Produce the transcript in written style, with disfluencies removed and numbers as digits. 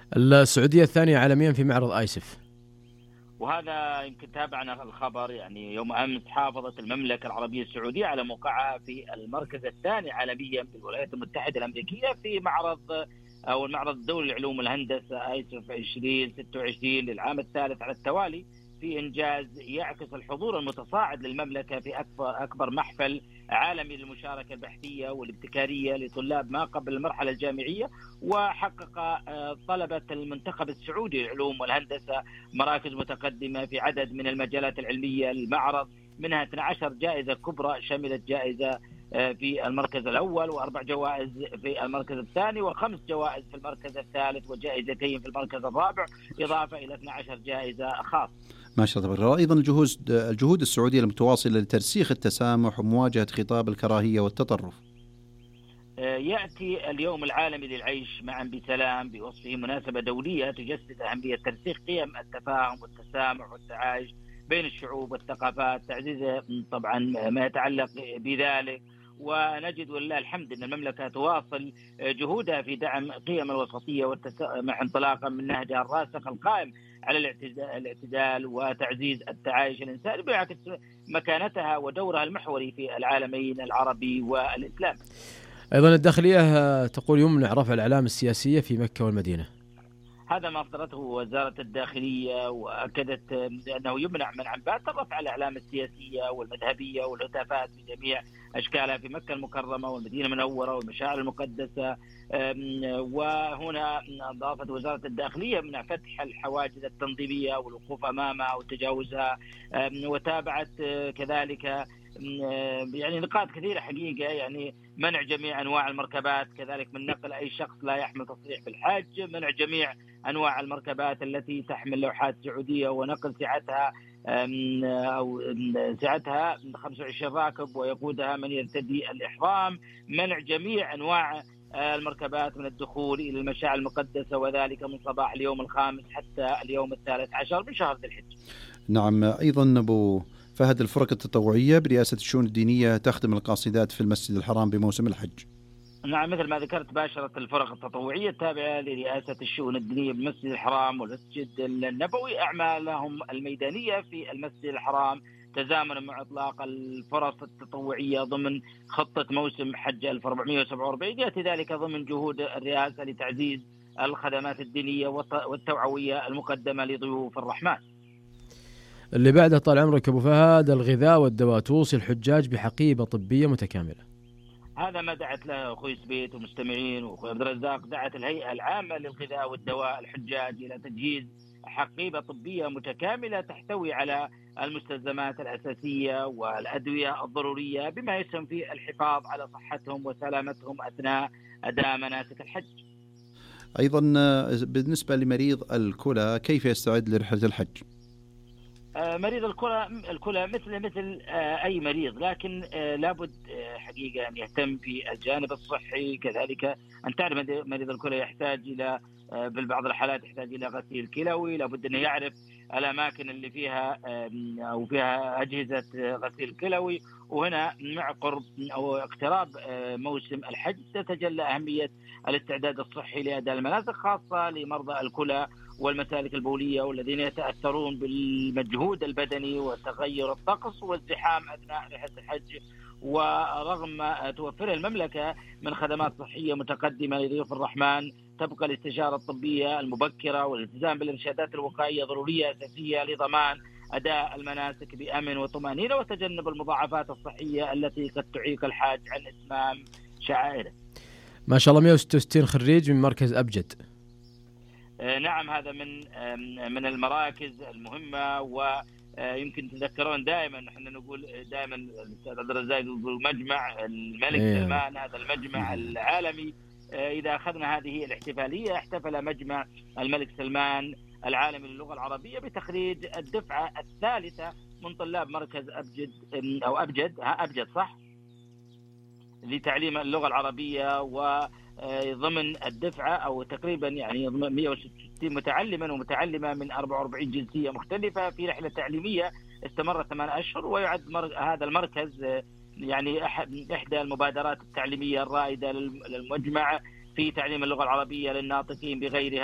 السعودية الثانية عالميا في معرض آيسف. وهذا يمكن تابعنا الخبر يعني يوم أمس، حافظت المملكة العربية السعودية على موقعها في المركز الثاني عالميا في الولايات المتحدة الأمريكية في معرض أو المعرض الدولي للعلوم والهندسة آيسف 2026 للعام الثالث على التوالي، في إنجاز يعكس الحضور المتصاعد للمملكة في أكبر محفل عالمي للمشاركة البحثية والابتكارية لطلاب ما قبل المرحلة الجامعية. وحقق طلبة المنتخب السعودي للعلوم والهندسة مراكز متقدمة في عدد من المجالات العلمية للمعرض، منها 12 جائزة كبرى شملت جائزة في المركز الأول، و4 جوائز في المركز الثاني، و5 جوائز في المركز الثالث، وجائزتين في المركز الرابع، إضافة إلى 12 جائزة خاصة. ما شاء الله تبارك الله. أيضا الجهود السعودية المتواصلة لترسيخ التسامح ومواجهة خطاب الكراهية والتطرف. يأتي اليوم العالمي للعيش معا بسلام بوصفه مناسبة دولية تجسد أهمية ترسيخ قيم التفاهم والتسامح والتعايش بين الشعوب والثقافات، تعزيز طبعا ما يتعلق بذلك. ونجد ولله الحمد أن المملكة تواصل جهودها في دعم قيم الوسطية والتسامح انطلاقا من نهجها الراسخ القائم على الاعتدال وتعزيز التعايش الإنساني، بيعكس مكانتها ودورها المحوري في العالمين العربي والإسلامي. أيضا الداخلية تقول يمنع رفع الأعلام السياسية في مكة والمدينة. هذا ما أصدرته وزارة الداخلية، وأكدت أنه يمنع منعا باتا رفع الأعلام السياسية والمذهبية والهتافات بجميع أشكالها في مكة المكرمة والمدينة المنورة والمشاعر المقدسة. وهنا أضافت وزارة الداخلية منع فتح الحواجز التنظيمية والوقوف أمامها وتجاوزها. وتابعت كذلك يعني نقاط كثيرة حقيقة، يعني منع جميع أنواع المركبات، كذلك من نقل أي شخص لا يحمل تصريح بالحج، منع جميع أنواع المركبات التي تحمل لوحات سعودية ونقل سعتها أو سعتها 25 راكب ويقودها من يرتدي الإحرام، منع جميع أنواع المركبات من الدخول إلى المشاعر المقدسة، وذلك من صباح اليوم الخامس حتى اليوم 13 من شهر ذي الحجة. نعم. أيضا أبو فهد، الفرق التطوعية برئاسة الشؤون الدينية تخدم القاصدات في المسجد الحرام بموسم الحج. نعم، مثل ما ذكرت باشرت الفرق التطوعية التابعة لرئاسة الشؤون الدينية بالمسجد الحرام والمسجد النبوي أعمالهم الميدانية في المسجد الحرام تزامنا مع إطلاق الفرص التطوعية ضمن خطة موسم حج 1447. يأتي ذلك ضمن جهود الرئاسة لتعزيز الخدمات الدينية والتوعوية المقدمة لضيوف الرحمن. اللي بعده طال عمرك أبو فهد، الغذاء والدواء توصي الحجاج بحقيبة طبية متكاملة. هذا ما دعت له أخوي سبيت ومستمعين وأخوي عبد الرزاق. دعت الهيئة العامة للغذاء والدواء الحجاج إلى تجهيز حقيبة طبية متكاملة تحتوي على المستلزمات الأساسية والأدوية الضرورية، بما يسهم في الحفاظ على صحتهم وسلامتهم أثناء أداء مناسك الحج. أيضا بالنسبة لمريض الكلى كيف يستعد لرحلة الحج؟ مريض الكلى مثل أي مريض، لكن لابد حقيقة أن يهتم في الجانب الصحي. كذلك أن تعرف مريض الكلى يحتاج إلى في بعض الحالات يحتاج إلى غسيل كلوي، لابد أن يعرف الأماكن اللي فيها أو فيها أجهزة غسيل كلوي. وهنا مع قرب أو اقتراب موسم الحج تتجلى أهمية الاستعداد الصحي لأداء المناسك، خاصة لمرضى الكلى والمسالك البولية والذين يتأثرون بالمجهود البدني وتغير الطقس والزحام أثناء رحلة الحج. ورغم ما توفره المملكة من خدمات صحية متقدمة لضيوف الرحمن، تبقى الاستشارة الطبية المبكرة والالتزام بالإرشادات الوقائية ضرورية أساسية لضمان أداء المناسك بأمن وطمأنينة وتجنب المضاعفات الصحية التي قد تعيق الحاج عن إتمام شعائره. ما شاء الله 166 خريج من مركز أبجد. نعم، هذا من المراكز المهمة. ويمكن تذكرون دائما نحن نقول دائما الأستاذ عبد الرزاق يقول مجمع الملك سلمان، هذا المجمع العالمي. إذا أخذنا هذه الاحتفالية، احتفل مجمع الملك سلمان العالمي للغة العربية بتخريج الدفعة الثالثة من طلاب مركز أبجد أو أبجد صح لتعليم اللغة العربية، وضمن الدفعة أو تقريبا يعني 160 متعلما ومتعلمة من 44 جنسية مختلفة في رحلة تعليمية استمرت 8 أشهر. ويعد هذا المركز يعني إحدى المبادرات التعليمية الرائدة للمجمع في تعليم اللغة العربية للناطقين بغيرها.